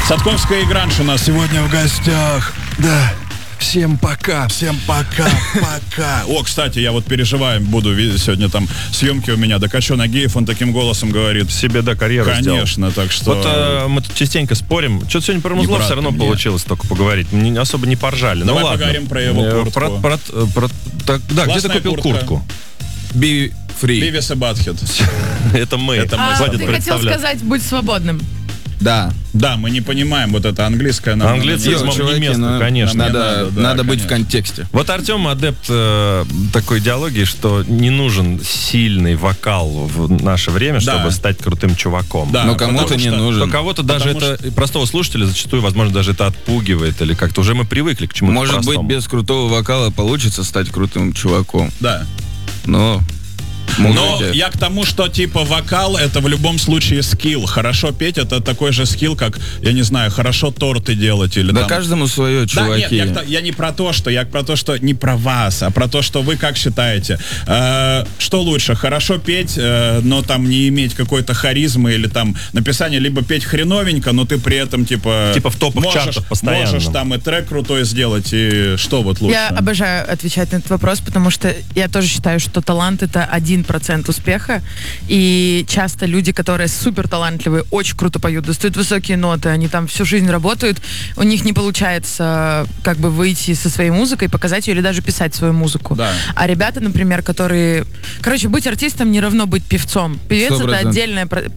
Садковская и Гранж у нас сегодня в гостях. Да. Всем пока. Всем пока, пока. О, кстати, я вот переживаю, буду видеть сегодня там съемки у меня. Так а что, Нагиев, он таким голосом говорит. Себе, да, карьеру сделал. Конечно, так что... Вот мы тут частенько спорим. Что-то сегодня про музло все равно получилось только поговорить. Особо не поржали. Давай ладно. поговорим про его куртку. Да, где ты купил куртку? Be free. Бивис и Батхед. Это мы. Это мы. Хватит Ты хотел представлять. сказать, будь свободным. Да. Да, мы не понимаем вот это английское. нам Англицизмом надо- не место, конечно. Надо быть в контексте. Вот Артем адепт такой идеологии, что не нужен сильный вокал в наше время, Да. чтобы стать крутым чуваком. Да, Но кому-то потому не что- нужен. Но кого-то даже Потому это, простого слушателя зачастую, возможно, даже это отпугивает, или как-то уже мы привыкли к чему-то Может быть, простому. без крутого вокала получится стать крутым чуваком. Да. Но... Но я к тому, что типа вокал это в любом случае скилл. Хорошо петь это такой же скилл, как, я не знаю, хорошо торты делать или Да там... каждому свое, Да, чуваки. нет, я не про то, что не про вас, а про то, что вы как считаете, что лучше, хорошо петь, но там не иметь какой-то харизмы или там написание, либо петь хреновенько, но ты при этом типа в топах чартов постоянно. можешь там и трек крутой сделать, и что вот лучше? Я обожаю отвечать на этот вопрос, потому что я тоже считаю, что талант — это 1% успеха. И часто люди, которые супер талантливые, очень круто поют, достают высокие ноты, они там всю жизнь работают, у них не получается как бы выйти со своей музыкой, показать ее или даже писать свою музыку. Да. А ребята, например, которые... Короче, быть артистом не равно быть певцом. Певец — это 100%. отдельная